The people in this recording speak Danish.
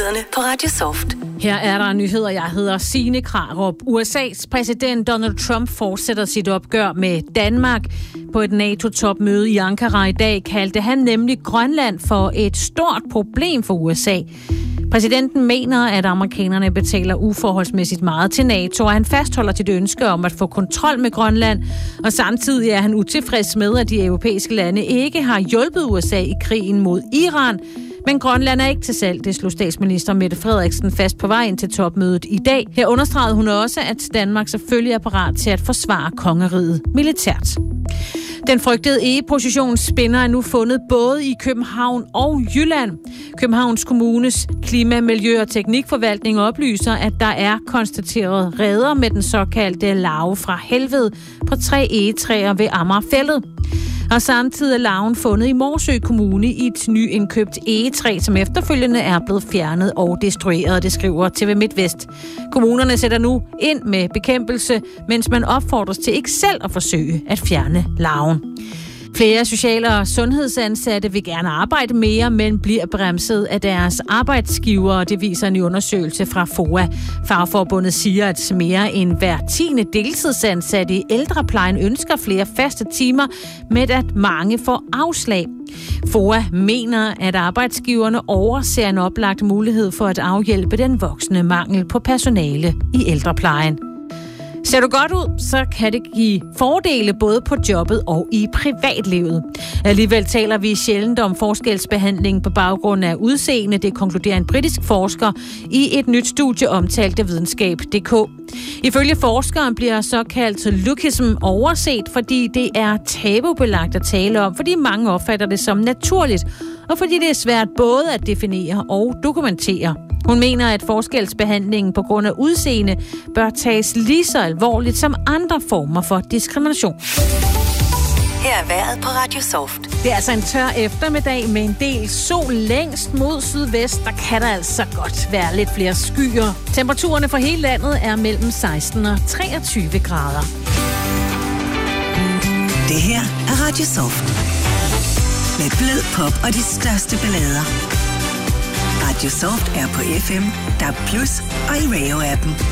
Nyhederne på Radio Soft. Her er der nyheder. Jeg hedder Signe Krarup. USA's præsident Donald Trump fortsætter sit opgør med Danmark. På et NATO-topmøde i Ankara i dag kaldte han nemlig Grønland for et stort problem for USA. Præsidenten mener, at amerikanerne betaler uforholdsmæssigt meget til NATO, og han fastholder sit ønske om at få kontrol med Grønland. Og samtidig er han utilfreds med, at de europæiske lande ikke har hjulpet USA i krigen mod Iran. Men Grønland er ikke til salg, det slog statsminister Mette Frederiksen fast på vejen til topmødet i dag. Her understregede hun også, at Danmark selvfølgelig er parat til at forsvare kongeriget militært. Den frygtede egepositionsspinner er nu fundet både i København og Jylland. Københavns Kommunes Klima-, Miljø- og Teknikforvaltning oplyser, at der er konstateret reder med den såkaldte larve fra helvede på 3 egetræer ved Amagerfælled. Og samtidig er larven fundet i Morsø Kommune i et nyindkøbt egetræ, som efterfølgende er blevet fjernet og destrueret, det skriver TV MidtVest. Kommunerne sætter nu ind med bekæmpelse, mens man opfordres til ikke selv at forsøge at fjerne larven. Flere sociale og sundhedsansatte vil gerne arbejde mere, men bliver bremset af deres arbejdsgivere. Det viser en ny undersøgelse fra FOA. Fagforbundet siger, at mere end hver 10. deltidsansatte i ældreplejen ønsker flere faste timer, med at mange får afslag. FOA mener, at arbejdsgiverne overser en oplagt mulighed for at afhjælpe den voksende mangel på personale i ældreplejen. Ser du godt ud, så kan det give fordele både på jobbet og i privatlivet. Alligevel taler vi sjældent om forskelsbehandling på baggrund af udseende. Det konkluderer en britisk forsker i et nyt studie omtalt af videnskab.dk. Ifølge forskeren bliver såkaldt lookism overset, fordi det er tabubelagt at tale om, fordi mange opfatter det som naturligt, og fordi det er svært både at definere og dokumentere. Hun mener, at forskelsbehandlingen på grund af udseende bør tages lige så alvorligt som andre former for diskrimination. Her er vejret på Radio Soft. Det er altså en tør eftermiddag med en del sol længst mod sydvest. Der kan der altså godt være lidt flere skyer. Temperaturerne for hele landet er mellem 16 og 23 grader. Det her er Radio Soft. Med blød pop og de største ballader. Radio Soft er på FM, DAB+ og i Radio-appen.